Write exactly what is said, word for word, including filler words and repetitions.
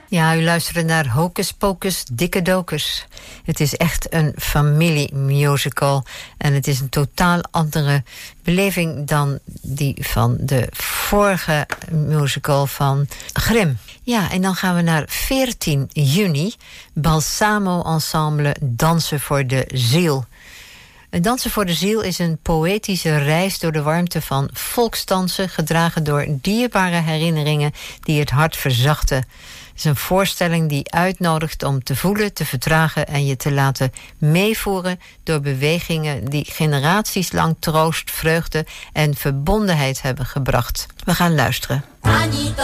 Ja, u luistert naar Hocus Pocus Dikke Dokers. Het is echt een familiemusical. En het is een totaal andere beleving dan die van de vorige musical van Grimm. Ja, en dan gaan we naar veertien juni. Balsamo Ensemble Dansen voor de Ziel. Dansen voor de Ziel is een poëtische reis door de warmte van volksdansen, gedragen door dierbare herinneringen die het hart verzachten. Het is een voorstelling die uitnodigt om te voelen, te vertragen en je te laten meevoeren door bewegingen die generaties lang troost, vreugde en verbondenheid hebben gebracht. We gaan luisteren.